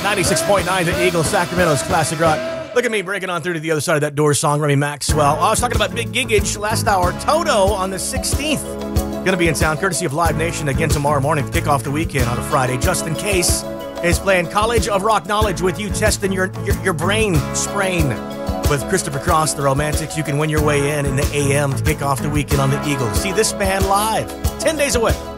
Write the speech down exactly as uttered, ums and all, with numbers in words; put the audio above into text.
ninety-six point nine The Eagle, Sacramento's classic rock. Look at me breaking on through to the other side of that door song, Remy Maxwell. I was talking about big giggage last hour. Toto on the sixteenth. Going to be in town, courtesy of Live Nation, again tomorrow morning to kick off the weekend on a Friday. Just in Case is playing College of Rock Knowledge with you, testing your, your, your brain sprain. With Christopher Cross, The Romantics, you can win your way in in the A M to kick off the weekend on the Eagle. See this band live ten days away.